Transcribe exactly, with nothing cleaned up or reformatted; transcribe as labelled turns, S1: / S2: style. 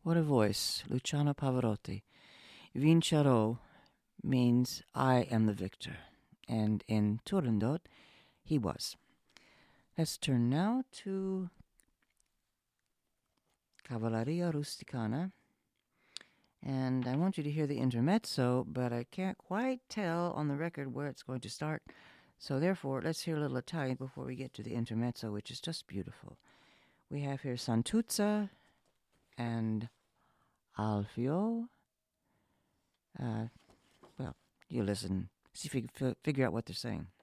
S1: What a voice, Luciano Pavarotti. Vincerò means I am the victor, and in Turandot, he was. Let's turn now to Cavalleria Rusticana, and I want you to hear the intermezzo, but I can't quite tell on the record where it's going to start, so therefore let's hear a little Italian before we get to the intermezzo, which is just beautiful. We have here Santuzza and Alfio. Uh, well, you listen, see if you can f- figure out what they're saying.